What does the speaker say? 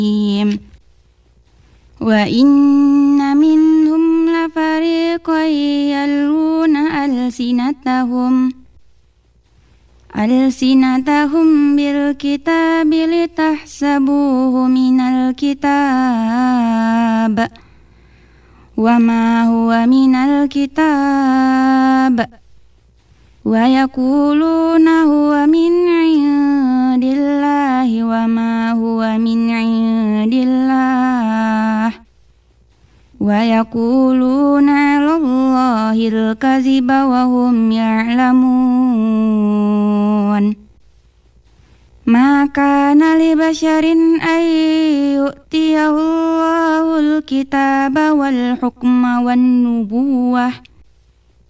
وإن منهم لفريقا يلوون ألسنتهم بالكتاب لتحسبوه من الكتاب وما هو من الكتاب ويقولون هو من عند الله وما هو من عند الله ويقولون على الله الكذب وهم يعلمون ما كان لبشر أن يؤتيه الله الكتاب والحكم والنبوة